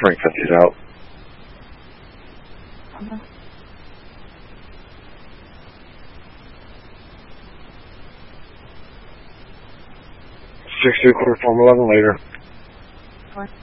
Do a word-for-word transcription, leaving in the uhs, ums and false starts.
Frank fifty's out. Uh-huh. Six three quarter form eleven later. What?